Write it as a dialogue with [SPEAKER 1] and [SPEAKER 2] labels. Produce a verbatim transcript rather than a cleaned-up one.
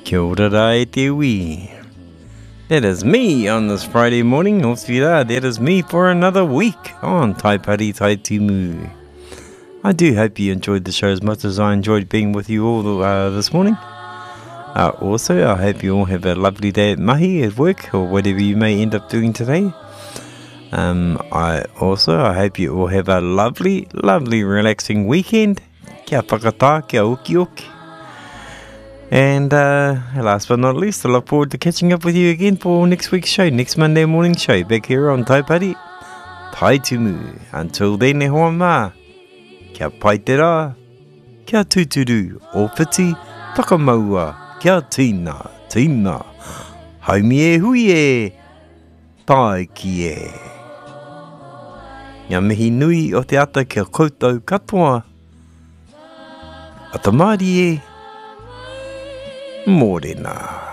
[SPEAKER 1] Kia ora rā e te ui. That is me on this Friday morning. Hostia, that is me for another week on Taipari Tai Timu. I do hope you enjoyed the show as much as I enjoyed being with you all uh, this morning. Uh, also, I hope you all have a lovely day at mahi, at work, or whatever you may end up doing today. Um, I also, I hope you all have a lovely, lovely, relaxing weekend. Kia whakatā, kia uki uki. And uh, last but not least, I look forward to catching up with you again for next week's show, next Monday morning show, back here on Taipari Tai Timu. Until then, e hoa mā, kia pai te rā, kia tūturu, o whiti, whakamaua, kia tīna, tīna, haumi e hui e, tai ki e. Ngā mihi nui o te ata kia koutou katoa, a tamari e, Morena.